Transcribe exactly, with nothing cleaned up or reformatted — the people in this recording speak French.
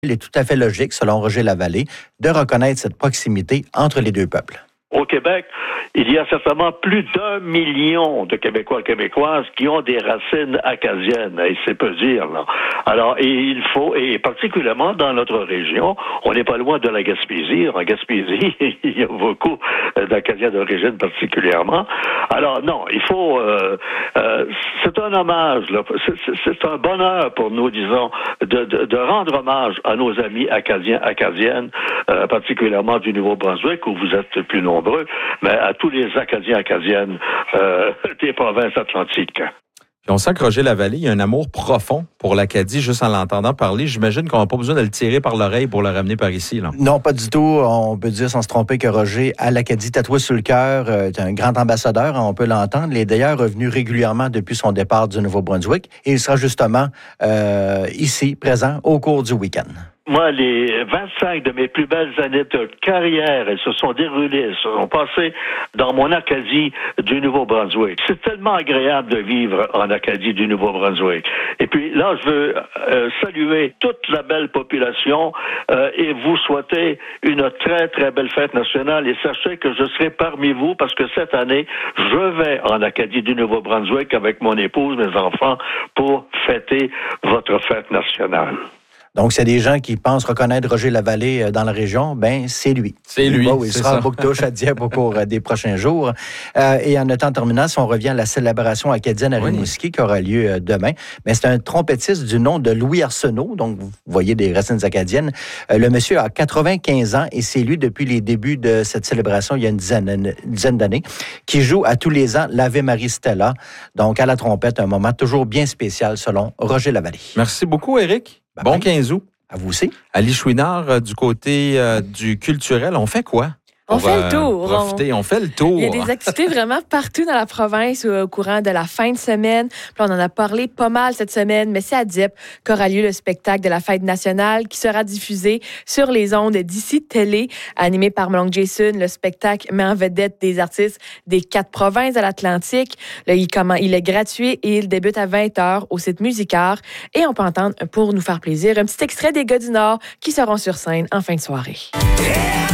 Il est tout à fait logique, selon Roger Lavallée, de reconnaître cette proximité entre les deux peuples. Au Québec, il y a certainement plus d'un million de Québécois et Québécoises qui ont des racines acadiennes, et c'est peu dire, là. Alors, et il faut, et particulièrement dans notre région, on n'est pas loin de la Gaspésie. En Gaspésie, il y a beaucoup d'Acadiens d'origine particulièrement. Alors, non, il faut, euh, euh, c'est un hommage, là. C'est, c'est, c'est un bonheur pour nous, disons, de, de, de rendre hommage à nos amis acadiens, acadiennes, euh, particulièrement du Nouveau-Brunswick, où vous êtes plus nombreux, mais à tous les Acadiens, Acadiennes euh, des provinces atlantiques. Puis on sent que Roger Lavallée, il y a un amour profond pour l'Acadie, juste en l'entendant parler. J'imagine qu'on n'a pas besoin de le tirer par l'oreille pour le ramener par ici, là. Non, pas du tout. On peut dire sans se tromper que Roger a l'Acadie tatoué sur le cœur. Euh, est un grand ambassadeur, on peut l'entendre. Il est d'ailleurs revenu régulièrement depuis son départ du Nouveau-Brunswick et il sera justement euh, ici, présent, au cours du week-end. Moi, les vingt-cinq de mes plus belles années de carrière, elles se sont déroulées, elles se sont passées dans mon Acadie du Nouveau-Brunswick. C'est tellement agréable de vivre en Acadie du Nouveau-Brunswick. Et puis là, je veux euh, saluer toute la belle population euh, et vous souhaiter une très, très belle fête nationale. Et sachez que je serai parmi vous parce que cette année, je vais en Acadie du Nouveau-Brunswick avec mon épouse, mes enfants, pour fêter votre fête nationale. Donc, c'est des gens qui pensent reconnaître Roger Lavallée dans la région, ben c'est lui. C'est lui. Bon, il c'est sera ça. en boucle-touche à Dieppe au cours des prochains jours. Euh, et en notant en terminant, si on revient à la célébration acadienne à Oui. Rimouski qui aura lieu demain, ben, c'est un trompettiste du nom de Louis Arsenault, donc vous voyez des racines acadiennes. Euh, le monsieur a quatre-vingt-quinze ans et c'est lui, depuis les débuts de cette célébration, il y a une dizaine, une dizaine d'années, qui joue à tous les ans l'Ave Marie Stella. Donc, à la trompette, un moment toujours bien spécial selon Roger Lavallée. Merci beaucoup, Éric. Bye Bon bye. quinze août. À vous aussi. Ali Chouinard, euh, du côté euh, du culturel, on fait quoi? On Pour, fait le euh, tour. Profiter. On... on fait le tour. Il y a des activités vraiment partout dans la province au courant de la fin de semaine. Puis on en a parlé pas mal cette semaine, mais c'est à Dieppe qu'aura lieu le spectacle de la fête nationale qui sera diffusé sur les ondes d'ici Télé. Animé par Malong Jason, le spectacle met en vedette des artistes des quatre provinces de l'Atlantique. Là, il, comment, il est gratuit et il débute à vingt heures au site Musicart. Et on peut entendre, pour nous faire plaisir, un petit extrait des gars du Nord qui seront sur scène en fin de soirée.